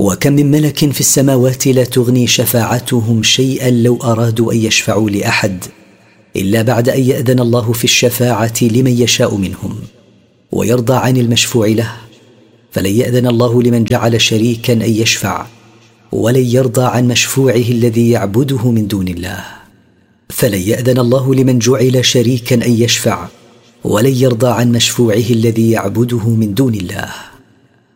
وكم من ملك في السماوات لا تغني شفاعتهم شيئا لو أرادوا أن يشفعوا لأحد إلا بعد أن يأذن الله في الشفاعة لمن يشاء منهم ويرضى عن المشفوع له. فلن يأذن الله لمن جعل شريكا أن يشفع، ولن يرضى عن مشفوعه الذي يعبده من دون الله. فلن يأذن الله لمن جعل شريكا أن يشفع، ولن يرضى عن مشفوعه الذي يعبده من دون الله.